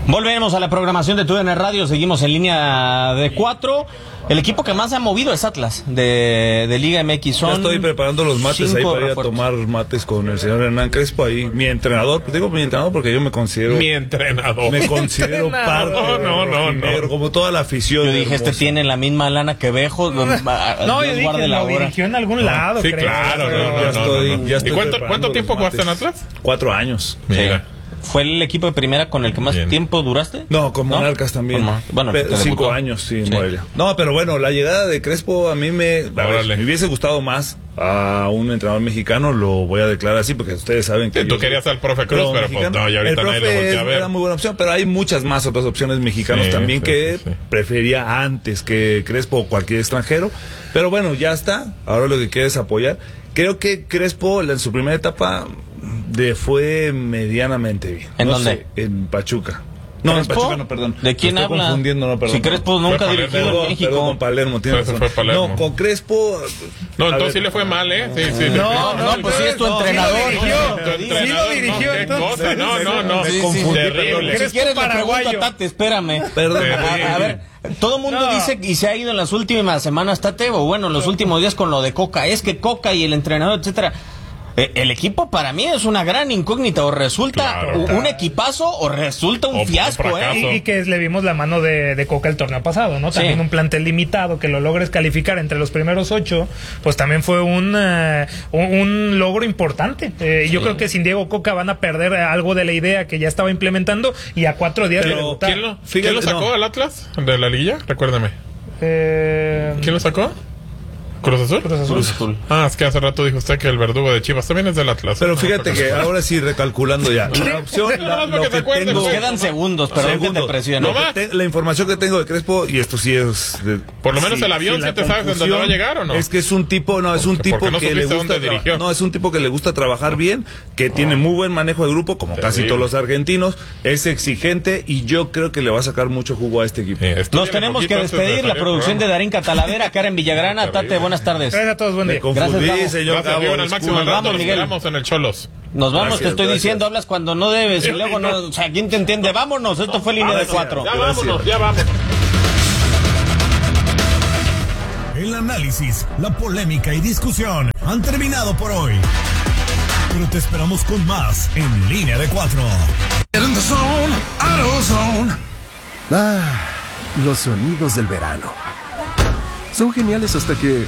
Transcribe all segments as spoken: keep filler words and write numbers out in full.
Volvemos a la programación de T U D N Radio, seguimos en línea de cuatro. El equipo que más se ha movido es Atlas, de, de Liga M X. Son ya estoy preparando los mates ahí para ir a refuerzos. tomar mates con el señor Hernán Crespo, ahí, mi entrenador. Pues digo mi entrenador porque yo me considero... Mi entrenador. Me considero parte No, no, no, no. como toda la afición. Yo dije, hermosa. este tiene la misma lana que Bejo. No, No, yo dije, lo dirigió en algún lado, Sí, creo. claro. No, no, Ya no, estoy- no, no. ya estoy ¿Y cuánto, preparando cuánto los tiempo jugaste en mates. Atlas? Cuatro años. Mira. ¿Fue el equipo de primera con el que más Bien. tiempo duraste? No, con ¿No? Monarcas también. Con Mon- bueno, Pero te cinco debutó. años, sí, en Sí. Morelia. No, pero bueno, la llegada de Crespo a mí me, a ver, Órale. me hubiese gustado más a un entrenador mexicano, lo voy a declarar así, porque ustedes saben que... Sí, tú yo querías soy al profe Cruz, pro pero pues mexicano. no, y ahorita el nadie lo profe voltea a ver. era muy buena opción, pero hay muchas más otras opciones mexicanos Sí, también sí, que sí, sí. prefería antes que Crespo o cualquier extranjero. Pero bueno, ya está, ahora lo que queda es apoyar. Creo que Crespo en su primera etapa de fue medianamente bien. ¿En No dónde? sé, en Pachuca. No, en ¿Crespo? Pachuca no, perdón. ¿De quién Me estoy habla? confundiendo, no, perdón. Si Crespo nunca Fue ha dirigido en Perdón, México. perdón, con Palermo, tiene Ese razón. fue Palermo. No, con Crespo... No, a entonces ver, sí le fue mal, ¿eh? Sí, sí. No, no, pues sí es tu No, sí lo entrenador. dirigió. Tu Sí entrenador, lo dirigió, no, qué entonces. cosa, no, no, no. Me Sí, sí, confundí, terrible. perdón. Si Crespo quieres le pregunto paraguayo. a Tate, espérame. Perdón. A, a ver, todo el mundo No. dice y se ha ido en las últimas semanas, Tate, o bueno, en los últimos días con lo de Coca. Es que Coca y el entrenador, etcétera. Eh, El equipo para mí es una gran incógnita, o resulta Claro. u- un equipazo o resulta un O un fiasco, fracaso. ¿eh? Y, y que le vimos la mano de, de Coca el torneo pasado, ¿no? También Sí. un plantel limitado, que lo logres calificar entre los primeros ocho, pues también fue un, eh, un, un logro importante. Eh, Yo creo que sin Diego Coca van a perder algo de la idea que ya estaba implementando y a cuatro días de Pero, debutar. ¿Quién lo, Fíjate, ¿quién lo sacó no. al Atlas de la liguilla? Recuérdame. Eh, ¿Quién lo sacó? ¿Cruz Azul? Cruz Azul. Cruz Azul. Ah, es que hace rato dijo usted que el verdugo de Chivas también es del Atlas. Pero No, fíjate pero- que ahora sí, recalculando ya. La opción, la, Nada más lo porque que te acuerdes, tengo... Nos quedan segundos, perdón que te Segundos. presione. No Lo que más. te- la información que tengo de Crespo, y esto sí es... de- Por lo menos el avión, la ¿sí te sabes en dónde va a llegar o no? Es que es un tipo, no, es un Porque- tipo porque no que le supiste gusta... dónde tra- dirigió. No, es un tipo que le gusta trabajar bien, que tiene muy buen manejo de grupo, como casi Terrible. todos los argentinos, es exigente y yo creo que le va a sacar mucho jugo a este equipo. Sí, estúdiale Nos tenemos poquito que antes de despedir. salir La al producción de programa. Darín Catalavera, Karen Villagrana. Terrible. Tate, buenas tardes. Gracias a todos, buen Me día. confundí, Gracias, señor Gracias, Gabo, vivan al máximo al disculpa. rato, Vamos, nos Miguel. esperamos en el Cholos. Nos vamos, Gracias, te estoy gracias. diciendo, hablas cuando no debes y Sí, luego no. no, o sea, ¿quién te entiende? Vámonos, esto fue línea de Gracias. cuatro. Ya Gracias. vámonos, ya vámonos. El análisis, la polémica y discusión han terminado por hoy. Pero te esperamos con más en Línea de Cuatro. Ah, los sonidos del verano. Son geniales hasta que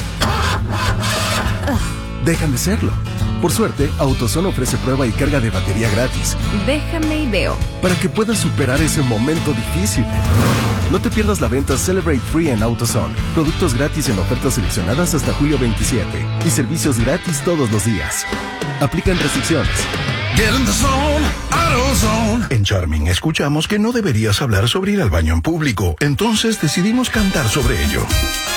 dejan de serlo. Por suerte, AutoZone ofrece prueba y carga de batería gratis Déjame y veo. para que puedas superar ese momento difícil. No te pierdas la venta Celebrate Free en AutoZone. Productos gratis en ofertas seleccionadas hasta julio veintisiete y servicios gratis todos los días. Aplican restricciones. En Charming escuchamos que no deberías hablar sobre ir al baño en público, entonces decidimos cantar sobre ello.